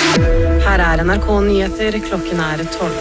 Her NRK Nyheter, klokken 12.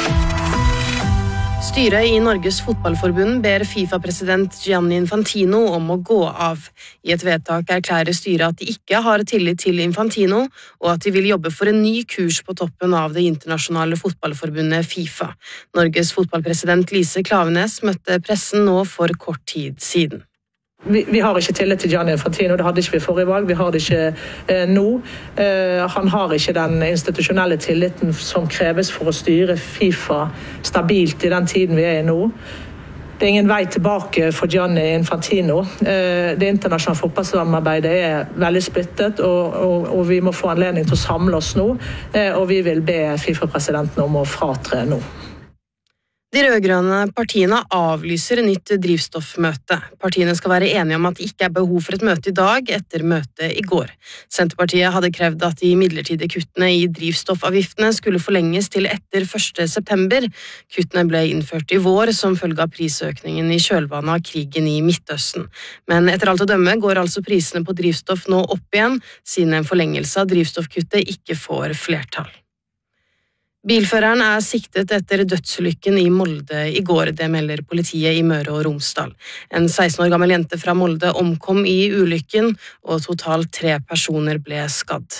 Styret i Norges fotballforbund ber FIFA-president Gianni Infantino om å gå av. I et vedtak erklærer styret at de ikke har tillit til Infantino, og at de vil jobbe for en ny kurs på toppen av det internasjonale fotballforbundet FIFA. Norges fotballpresident Lise Klaveness møtte pressen nå for kort tid siden. Vi har ikke tillit til Gianni Infantino, det hadde ikke vi forrige valg, vi har det ikke nå. Han har ikke den institusjonelle tilliten som kreves for å styre FIFA stabilt i den tiden vi er i nå. Det er ingen vei tilbake for Gianni Infantino. Det internasjonale fotballsamarbeidet er veldig splittet, og vi må få anledning til å samle oss nå, og vi vil be FIFA-presidenten om å fratre nå. De rødgrønne partiene avlyser nytt drivstoffmøte. Partiene skal være enige om at det ikke er behov for et møte i dag etter møtet i går. Senterpartiet hadde krevd at de midlertidige kuttene i drivstoffavgiftene skulle forlenges til etter 1. september. Kuttene ble innført i vår som følge av prisøkningen i kjølvannet av krigen i Midtøsten. Men etter alt å dømme går altså prisene på drivstoff nå opp igjen, siden en forlengelse av drivstoffkuttet ikke får flertall. Bilføreren er siktet etter dødsulykken i Molde i går, det melder politiet i Møre og Romsdal. En 16 år gammel jente fra Molde omkom i ulykken, og totalt 3 personer ble skadd.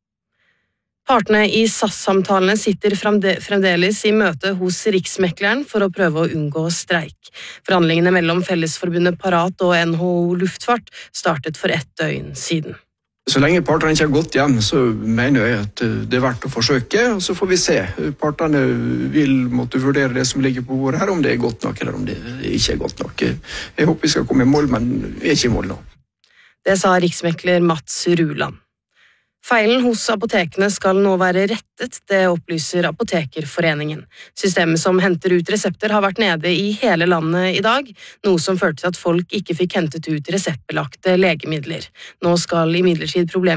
Partene i SAS-samtalene sitter fremdeles i møte hos Riksmekleren for å prøve å unngå streik. Forhandlingene mellom Fellesforbundet Parat og NHO Luftfart startet for 1 døgn siden. Så lenge partene ikke har gått hjem, så mener jeg at det er verdt å forsøke, og så får vi se. Partene vil måtte vurdere det som ligger på bordet her, om det er godt nok eller om det ikke er godt nok. Jeg håper vi skal komme i mål, men vi er ikke i mål nå. Det sa riksmekler Mats Ruland. Feilen hos apotekene skal nå være rettet, det opplyser Apotekerforeningen. Systemet som henter ut resepter har vært nede i hele landet i dag, noe som førte til at folk ikke fikk hentet ut reseptbelagte legemidler. Nå skal imidlertid problemet